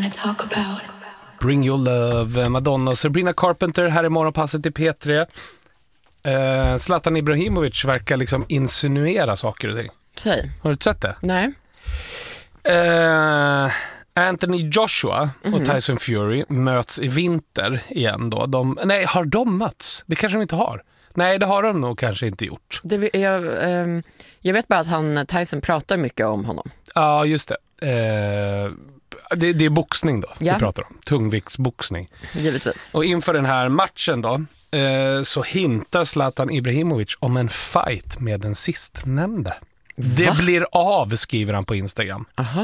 talk about. Bring Your Love, Madonna och Sabrina Carpenter här i morgonpasset i P3. Zlatan Ibrahimovic verkar liksom insinuera saker och ting. Säg. Har du sett det? Nej. Anthony Joshua och Tyson Fury möts i vinter igen då. Har de möts? Det kanske de inte har. Nej, det har de nog kanske inte gjort. Jag vet bara att Tyson pratar mycket om honom. Ja, just det. Det är boxning då vi pratar om. Tungviktsboxning. Givetvis. Och inför den här matchen då så hintar Zlatan Ibrahimovic om en fight med den sistnämnde. Det blir av, skriver han på Instagram. Aha.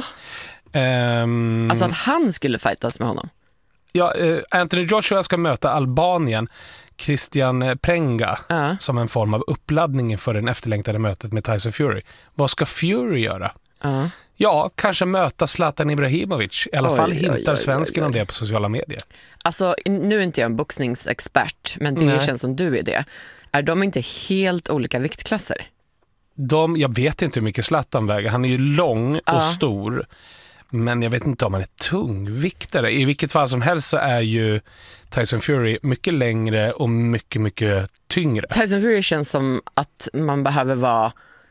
Alltså att han skulle fightas med honom? Ja, Anthony Joshua ska möta Albanien Christian Prenga som en form av uppladdning för det efterlängtade mötet med Tyson Fury. Vad ska Fury göra? Ja, kanske möta Zlatan Ibrahimovic. I alla fall hintar svensken om det på sociala medier. Alltså, nu är inte jag en boxningsexpert, men det känns som du är det. Är de inte helt olika viktklasser? Jag vet inte hur mycket Zlatan väger. Han är ju lång och stor. Men jag vet inte om han är tungviktare. I vilket fall som helst så är ju Tyson Fury mycket längre och mycket, mycket tyngre. Tyson Fury känns som att man behöver vara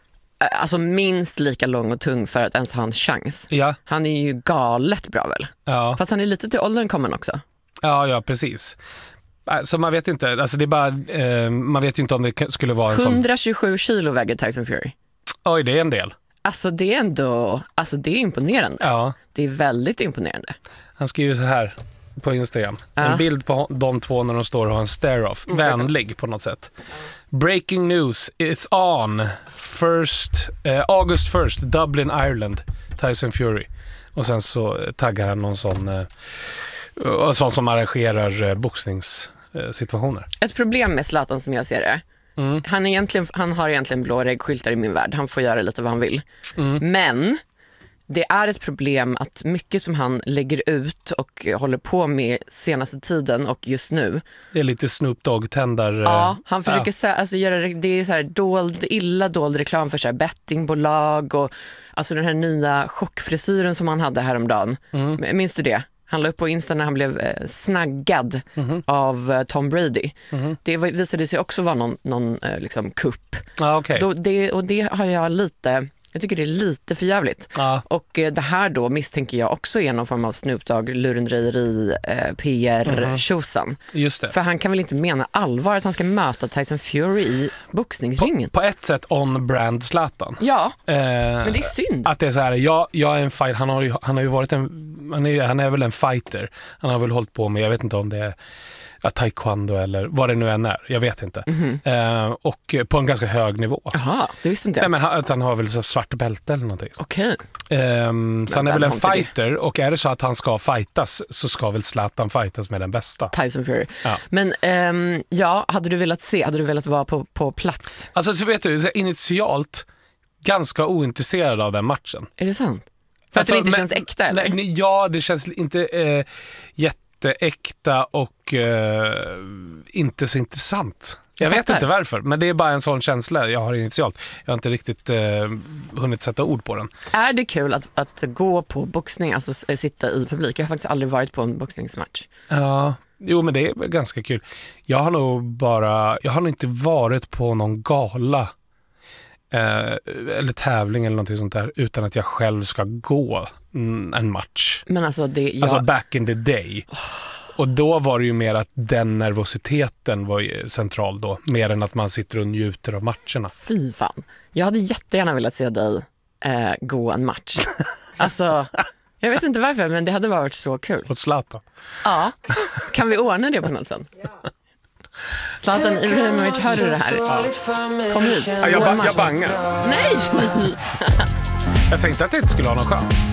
minst lika lång och tung för att ens ha en chans. Ja. Han är ju galet bra väl? Ja. Fast han är lite till åldern kommen också. Ja, precis. Så man vet inte, alltså det är bara, man vet ju inte om det skulle vara en 127 kilo väger Tyson Fury. Oj, det är en del. Alltså det är ändå, det är imponerande. Ja. Det är väldigt imponerande. Han skriver så här på Instagram. En bild på de två när de står och har en stare-off. Vänlig på något sätt. Breaking news, it's on. August 1st, Dublin, Ireland. Tyson Fury. Och sen så taggar han någon sån som arrangerar boxningssituationer. Ett problem med Zlatan som jag ser det. Han har egentligen blå reggskyltar i min värld. Han får göra lite vad han vill. Men det är ett problem att mycket som han lägger ut och håller på med senaste tiden och just nu. Det är lite Snoop Dogg-tändar. Ja, han försöker göra det är så här illa dold reklam för så här bettingbolag och alltså den här nya chockfrisyren som han hade häromdagen. Minns du det? Han la upp på Insta när han blev snaggad av Tom Brady. Det visade sig också vara någon liksom kupp. Okay. Det har jag lite... Jag tycker det är lite för jävligt. Och det här då misstänker jag också är någon form av Snoop Dogg, lurendrejeri, PR-tjosan. Just det. För han kan väl inte mena allvar att han ska möta Tyson Fury i boxningsringen. På ett sätt on-brand Zlatan. Ja, men det är synd. Att det är så här, jag är en fight. Han har ju varit han är väl en fighter. Han har väl hållit på med, jag vet inte om det är taekwondo eller vad det nu än är. Jag vet inte. Och på en ganska hög nivå. Jaha, det visste inte jag. Nej, men han har väl så svart bälte eller någonting. Okej. Så han är väl en fighter det. Och är det så att han ska fightas så ska väl Zlatan fightas med den bästa. Tyson Fury. Ja. Men hade du velat vara på plats? Alltså så vet du, så initialt ganska ointresserad av den matchen. Är det sant? För att det inte känns äkta eller? Nej, ja, det känns inte jätteäkta och inte så intressant. Jag vet inte varför, men det är bara en sån känsla jag har initialt. Jag har inte riktigt hunnit sätta ord på den. Är det kul att gå på boxning, alltså sitta i publik? Jag har faktiskt aldrig varit på en boxningsmatch. Ja, jo men det är ganska kul. Jag har nog inte varit på någon gala eller tävling eller någonting sånt där utan att jag själv ska gå en match. Men alltså alltså back in the day. Och då var det ju mer att den nervositeten var ju central då, mer än att man sitter och njuter av matcherna. Fy fan. Jag hade jättegärna velat se dig gå en match. Alltså, jag vet inte varför, men det hade varit så kul. Åt Zlatan. Ja, kan vi ordna det på något sätt? Zlatan Ibrahimovic, hör du det här? Ja. Kom hit. Ja, jag bangar. Nej! Jag sa inte att jag inte skulle ha någon chans.